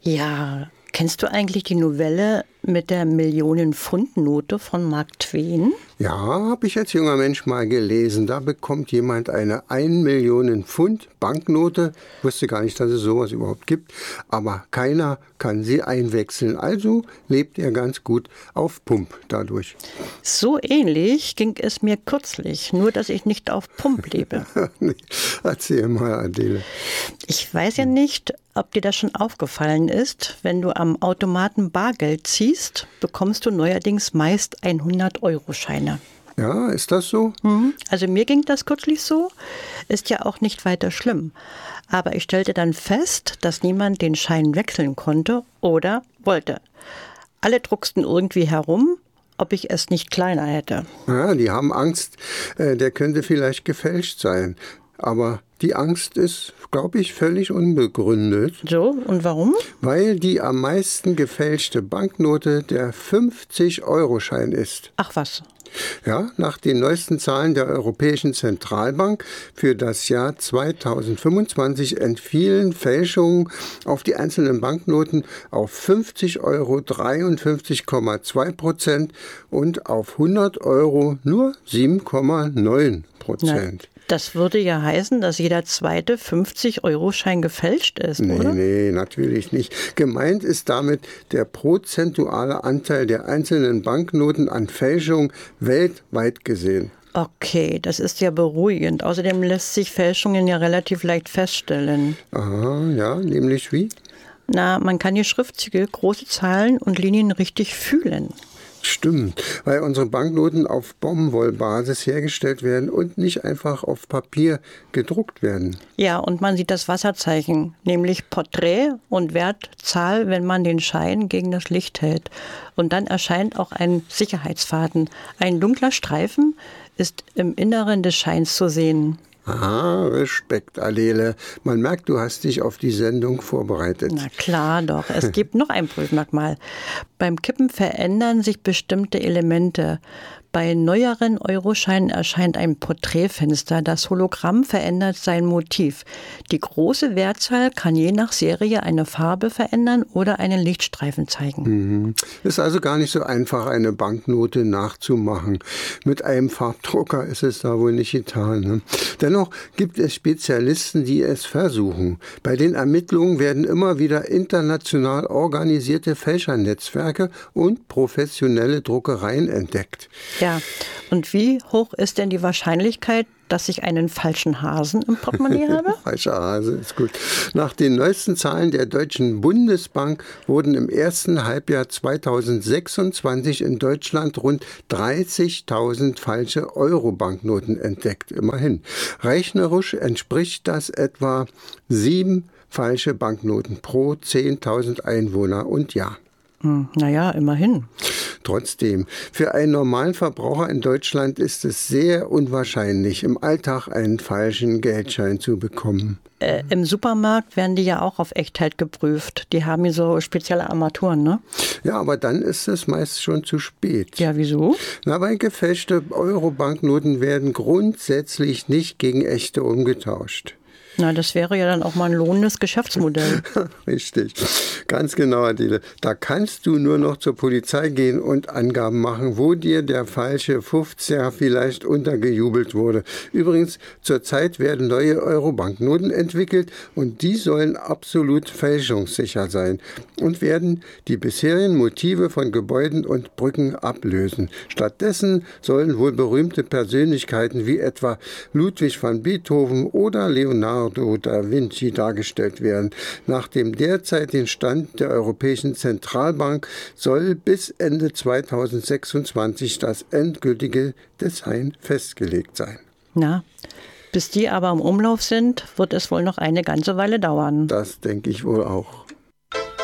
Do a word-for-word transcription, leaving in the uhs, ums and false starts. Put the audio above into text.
Ja, kennst du eigentlich die Novelle mit der Millionen-Pfund-Note von Mark Twain? Ja, habe ich als junger Mensch mal gelesen. Da bekommt jemand eine ein Millionen Pfund Banknote. Ich wusste gar nicht, dass es sowas überhaupt gibt. Aber keiner kann sie einwechseln. Also lebt er ganz gut auf Pump dadurch. So ähnlich ging es mir kürzlich, nur dass ich nicht auf Pump lebe. Nee, erzähl mal, Adele. Ich weiß ja nicht, ob dir das schon aufgefallen ist. Wenn du am Automaten Bargeld ziehst, bekommst du neuerdings meist hundert-Euro-Scheine. Ja, ist das so? Mhm. Also mir ging das kürzlich so. Ist ja auch nicht weiter schlimm. Aber ich stellte dann fest, dass niemand den Schein wechseln konnte oder wollte. Alle drucksten irgendwie herum, ob ich es nicht kleiner hätte. Ja, die haben Angst, äh, der könnte vielleicht gefälscht sein. Aber die Angst ist, glaube ich, völlig unbegründet. So, und warum? Weil die am meisten gefälschte Banknote der fünfzig-Euro-Schein ist. Ach was. Ja, nach den neuesten Zahlen der Europäischen Zentralbank für das Jahr zweitausendfünfundzwanzig entfielen Fälschungen auf die einzelnen Banknoten auf fünfzig Euro dreiundfünfzig Komma zwei Prozent und auf hundert Euro nur sieben Komma neun Prozent. Das würde ja heißen, dass jeder zweite fünfzig-Euro-Schein gefälscht ist, nee, oder? Nee, natürlich nicht. Gemeint ist damit der prozentuale Anteil der einzelnen Banknoten an Fälschung weltweit gesehen. Okay, das ist ja beruhigend. Außerdem lässt sich Fälschungen ja relativ leicht feststellen. Aha, ja, nämlich wie? Na, man kann die Schriftzüge, große Zahlen und Linien richtig fühlen. Stimmt, weil unsere Banknoten auf Baumwollbasis hergestellt werden und nicht einfach auf Papier gedruckt werden. Ja, und man sieht das Wasserzeichen, nämlich Porträt und Wertzahl, wenn man den Schein gegen das Licht hält. Und dann erscheint auch ein Sicherheitsfaden. Ein dunkler Streifen ist im Inneren des Scheins zu sehen. Aha, Respekt, Adele. Man merkt, du hast dich auf die Sendung vorbereitet. Na klar doch. Es gibt noch ein Prüfmerkmal. Beim Kippen verändern sich bestimmte Elemente. Bei neueren Euroscheinen erscheint ein Porträtfenster. Das Hologramm verändert sein Motiv. Die große Wertzahl kann je nach Serie eine Farbe verändern oder einen Lichtstreifen zeigen. Mhm. Ist also gar nicht so einfach, eine Banknote nachzumachen. Mit einem Farbdrucker ist es da wohl nicht getan. Ne? Dennoch gibt es Spezialisten, die es versuchen. Bei den Ermittlungen werden immer wieder international organisierte Fälschernetzwerke und professionelle Druckereien entdeckt. Ja, und wie hoch ist denn die Wahrscheinlichkeit, dass ich einen falschen Hasen im Portemonnaie habe? Falscher Hase, ist gut. Nach den neuesten Zahlen der Deutschen Bundesbank wurden im ersten Halbjahr zweitausendsechsundzwanzig in Deutschland rund dreißigtausend falsche Euro-Banknoten entdeckt. Immerhin. Rechnerisch entspricht das etwa sieben falsche Banknoten pro zehntausend Einwohner und Jahr. Hm, naja, immerhin. Trotzdem, für einen normalen Verbraucher in Deutschland ist es sehr unwahrscheinlich, im Alltag einen falschen Geldschein zu bekommen. Äh, Im Supermarkt werden die ja auch auf Echtheit geprüft. Die haben hier so spezielle Armaturen, ne? Ja, aber dann ist es meist schon zu spät. Ja, wieso? Na, weil gefälschte Euro-Banknoten werden grundsätzlich nicht gegen echte umgetauscht. Na, das wäre ja dann auch mal ein lohnendes Geschäftsmodell. Richtig, ganz genau, Adele. Da kannst du nur noch zur Polizei gehen und Angaben machen, wo dir der falsche Fünfziger vielleicht untergejubelt wurde. Übrigens, zurzeit werden neue Euro-Banknoten entwickelt und die sollen absolut fälschungssicher sein und werden die bisherigen Motive von Gebäuden und Brücken ablösen. Stattdessen sollen wohl berühmte Persönlichkeiten wie etwa Ludwig van Beethoven oder Leonardo da Vinci dargestellt werden. Nach dem derzeitigen Stand der Europäischen Zentralbank soll bis Ende zweitausendsechsundzwanzig das endgültige Design festgelegt sein. Na, bis die aber im Umlauf sind, wird es wohl noch eine ganze Weile dauern. Das denke ich wohl auch.